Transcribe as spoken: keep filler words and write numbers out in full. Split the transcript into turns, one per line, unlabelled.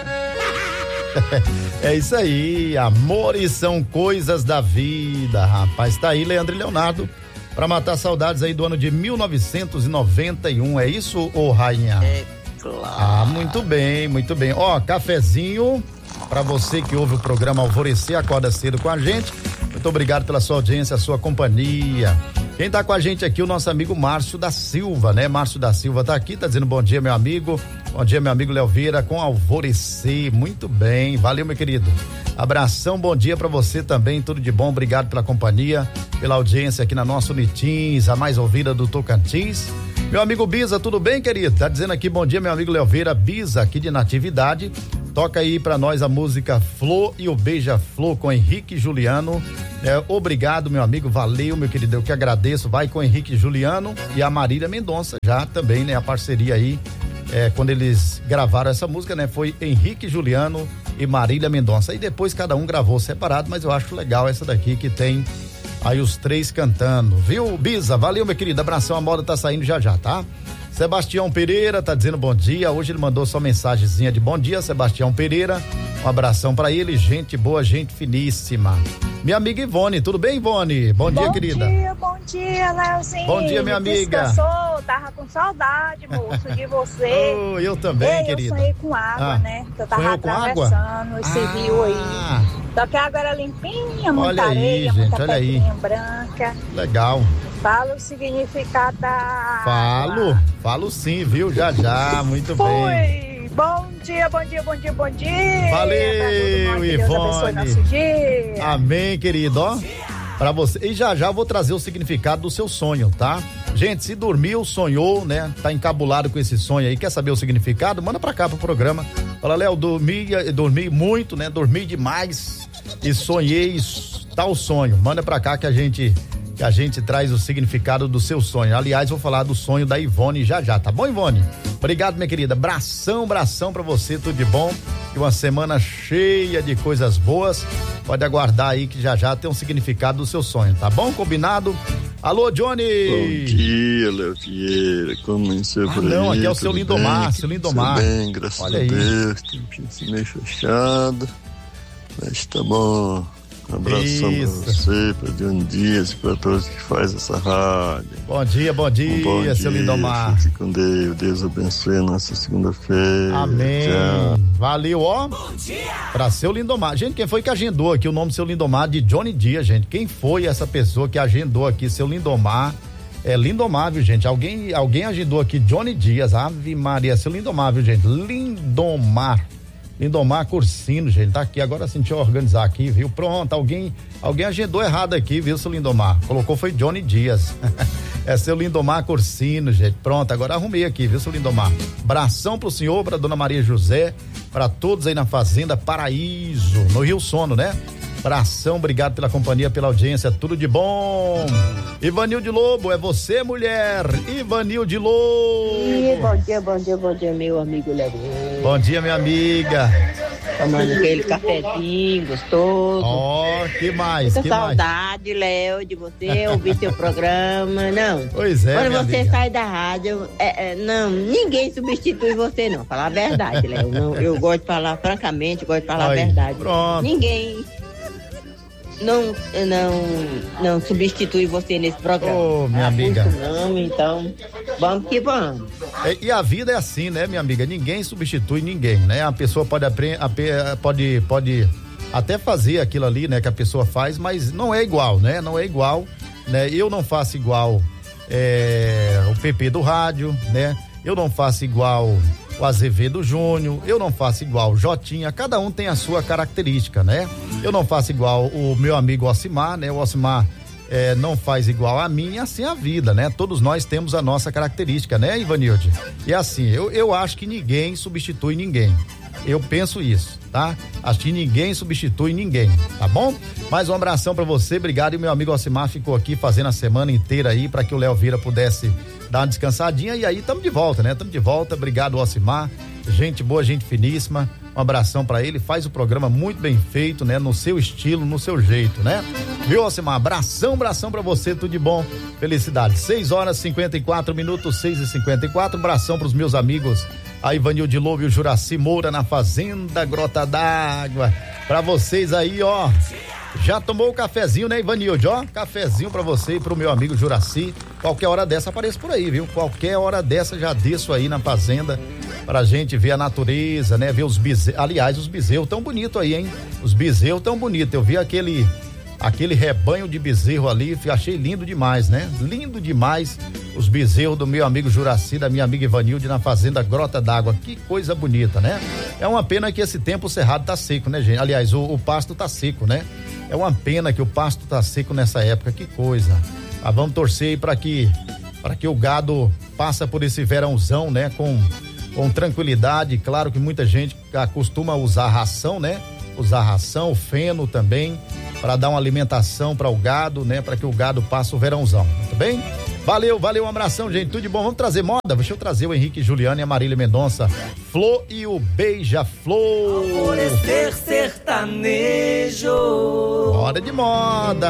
É isso aí, amores são coisas da vida, rapaz. Tá aí Leandro e Leonardo pra matar saudades aí do ano de mil novecentos e noventa e um, é isso, ô rainha?
É claro.
Ah, muito bem, muito bem. Ó, cafezinho pra você que ouve o programa Alvorecer, acorda cedo com a gente. Muito obrigado pela sua audiência, a sua companhia. Quem tá com a gente aqui, o nosso amigo Márcio da Silva, né? Márcio da Silva tá aqui, tá dizendo bom dia, meu amigo. Bom dia, meu amigo Leoveira, com Alvorecer. Muito bem, valeu, meu querido. Abração, bom dia pra você também, tudo de bom. Obrigado pela companhia, pela audiência aqui na nossa Unitins, a mais ouvida do Tocantins. Meu amigo Biza, tudo bem, querido? Tá dizendo aqui, bom dia, meu amigo Leoveira, Biza, aqui de Natividade. Toca aí pra nós a música Flor e o Beija-Flor com Henrique e Juliano. É, obrigado, meu amigo, valeu, meu querido, eu que agradeço. Vai com Henrique e Juliano e a Marília Mendonça, já também, né? A parceria aí, é, quando eles gravaram essa música, né? Foi Henrique e Juliano e Marília Mendonça. E depois cada um gravou separado, mas eu acho legal essa daqui que tem aí os três cantando, viu, Biza? Valeu, meu querido, abração, a moda tá saindo já já, tá? Sebastião Pereira tá dizendo bom dia, hoje ele mandou só mensagenzinha de bom dia, Sebastião Pereira, um abração pra ele, gente boa, gente finíssima. Minha amiga Ivone, tudo bem, Ivone? Bom, bom dia, querida.
Bom dia, bom dia, Leozinho.
Bom dia, minha amiga.
Descansou, tava com saudade, moço, de você.
Oh, eu também,
Ei,
querida.
Eu sonhei com água,
ah,
né? Que eu tava atravessando esse ah. rio aí. Só que a água era limpinha, muita
olha
areia,
aí,
muita
gente, olha
pedrinha
aí.
branca.
Legal.
Fala o significado da
Falo,
água.
falo sim, viu? Já, já, muito
Fui.
bem.
Bom dia, bom dia, bom dia, bom dia.
Valeu, Ivone.
Deus abençoe nosso dia.
Amém, querido, ó. Pra você. E já já eu vou trazer o significado do seu sonho, tá? Gente, se dormiu, sonhou, né? Tá encabulado com esse sonho aí, quer saber o significado? Manda pra cá pro programa. Fala, Léo, dormi, dormi muito, né? Dormi demais e sonhei tal sonho. Manda pra cá que a gente que a gente traz o significado do seu sonho. Aliás, vou falar do sonho da Ivone já já, tá bom, Ivone? Obrigado, minha querida. Bração, bração pra você, tudo de bom. E uma semana cheia de coisas boas. Pode aguardar aí que já já tem um significado do seu sonho, tá bom? Combinado? Alô, Johnny!
Bom dia, Léo Vieira. Como é seu
ah, Não, aqui é o seu Lindomar, seu Lindomar.
Tudo bem, graças
Olha
a
aí.
Deus. Tem meio fechado. Mas tá bom. Um abração
Isso.
pra você, pra Johnny Dias, pra todos que faz essa rádio.
Bom dia, bom dia,
um bom
seu
dia,
Lindomar.
Fique com Deus. Deus abençoe a nossa segunda-feira.
Amém.
Tchau.
Valeu, ó. Bom dia. Pra seu Lindomar. Gente, quem foi que agendou aqui o nome do seu Lindomar de Johnny Dias, gente? Quem foi essa pessoa que agendou aqui seu Lindomar? É Lindomar, viu, gente? Alguém, alguém agendou aqui Johnny Dias. Ave Maria, seu Lindomar, viu, gente? Lindomar. Lindomar Cursino, gente, tá aqui, agora sim, deixa eu organizar aqui, viu? Pronto, alguém, alguém agendou errado aqui, viu, seu Lindomar? Colocou foi Johnny Dias. É seu Lindomar Cursino, gente. Pronto, agora arrumei aqui, viu, seu Lindomar? Abração pro senhor, pra dona Maria José, pra todos aí na Fazenda Paraíso, no Rio Sono, né? Abração, obrigado pela companhia, pela audiência, tudo de bom. Ivanilde Lobo, é você, mulher? Ivanilde Lobo.
Ih, bom dia, bom dia, bom dia, meu amigo Léo.
Bom dia, minha amiga.
Tomando aquele cafezinho gostoso.
Ó, oh, que mais?
Muita
que
saudade, Léo, de você ouvir seu programa. Não.
Pois é,
Quando você
amiga.
sai da rádio, é, é, não, ninguém substitui você, não. Falar a verdade, Léo. Não, eu gosto de falar francamente, gosto de falar
Aí,
a verdade.
Pronto.
Ninguém. Não, não, não substitui você nesse programa.
Ô, minha
Ah,
amiga.
muito não, então, vamos que vamos.
É, e a vida é assim, né, minha amiga? Ninguém substitui ninguém, né? A pessoa pode aprender, pode, pode até fazer aquilo ali, né, que a pessoa faz, mas não é igual, né? Não é igual, né? Eu não faço igual é, o P P do rádio, né? Eu não faço igual o Azevedo Júnior, eu não faço igual o Jotinha, cada um tem a sua característica, né? Eu não faço igual o meu amigo Ocimar, né? O Ocimar é, não faz igual a mim, e assim a vida, né? Todos nós temos a nossa característica, né, Ivanilde? E assim, eu, eu acho que ninguém substitui ninguém. Eu penso isso, tá? Acho que ninguém substitui ninguém, tá bom? Mais um abração pra você, obrigado. E meu amigo Ocimar ficou aqui fazendo a semana inteira aí pra que o Léo Vieira pudesse dar uma descansadinha e aí tamo de volta, né? Tamo de volta, obrigado, Ocimar. Gente boa, gente finíssima. Um abração pra ele, faz o programa muito bem feito, né? No seu estilo, no seu jeito, né? Viu, Alcimar? Abração, abração pra você, tudo de bom. Felicidade. seis horas e cinquenta e quatro minutos, seis e cinquenta e quatro. Abração pros meus amigos, a Ivanilde Lobo e o Juraci Moura na Fazenda Grota d'Água. Pra vocês aí, ó. Já tomou o cafezinho, né, Ivanilde? Ó, cafezinho pra você e pro meu amigo Juraci. Qualquer hora dessa apareço por aí, viu? Qualquer hora dessa já desço aí na fazenda pra gente ver a natureza, né? Ver os bezerros. Aliás, os bezerros tão bonitos aí, hein? Os bezerros tão bonitos. Eu vi aquele aquele rebanho de bezerro ali, achei lindo demais, né? Lindo demais os bezerros do meu amigo Juraci, da minha amiga Ivanilde na Fazenda Grota d'Água. Que coisa bonita, né? É uma pena que esse tempo o cerrado tá seco, né, gente? Aliás, o, o pasto tá seco, né? É uma pena que o pasto tá seco nessa época, que coisa. Ah, vamos torcer aí para que para que o gado passa por esse verãozão, né, com com tranquilidade. Claro que muita gente costuma usar ração, né? Usar ração, feno também, para dar uma alimentação para o gado, né? Para que o gado passe o verãozão, muito bem? Valeu, valeu, um abração, gente, tudo de bom. Vamos trazer moda? Deixa eu trazer o Henrique Juliano e a Marília Mendonça, Flor e o Beija-Flor.
Alvorecer sertanejo.
Hora de moda.